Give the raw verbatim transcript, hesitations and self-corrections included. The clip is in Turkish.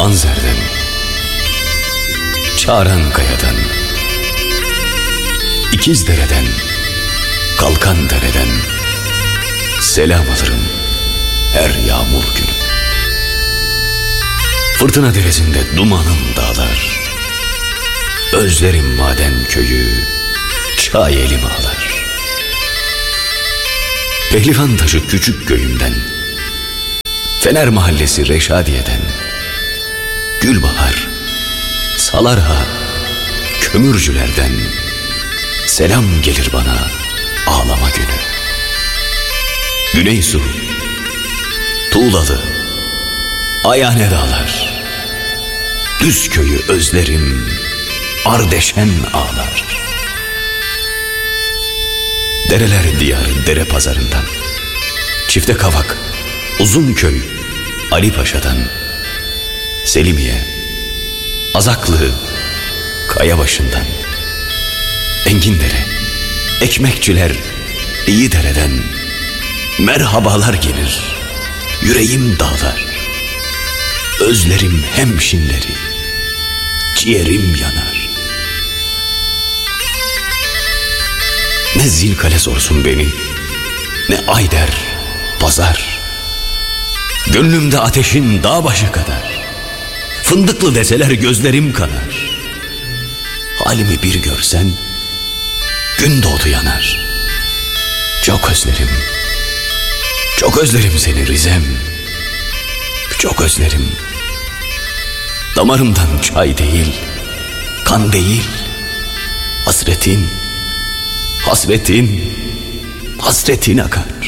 Anzer'den, Çağrankaya'dan, İkizdere'den, Kalkan dereden selam alırım her yağmur günü. Fırtına deresinde dumanım dağlar, özlerim maden köyü, çay elim ağlar. Pehlivan taşı küçük köyümden, Fener mahallesi Reşadiye'den, Gülbahar, Salarha, kömürcülerden selam gelir bana ağlama günü. Güneysu, Tuğlalı, Ayane dağlar, Düzköy'ü özlerim, Ardeşen ağlar. Dereler diyarı dere pazarından, Çifte Kavak, Uzunköy, Ali Paşa'dan, Selimiye, Azaklı, Kayabaşı'ndan, Engindere, Ekmekçiler, İyidere'den merhabalar gelir, yüreğim dağlar. Özlerim hemşinleri, ciğerim yanar. Ne Zilkale sorsun beni, ne Ayder, Pazar. Gönlümde ateşin dağ başı kadar. Fındıklı deseler gözlerim kanar. Halimi bir görsen, gün doğdu yanar. Çok özlerim, çok özlerim seni Rizem. Çok özlerim. Damarımdan çay değil, kan değil, hasretin, hasretin, hasretin akar.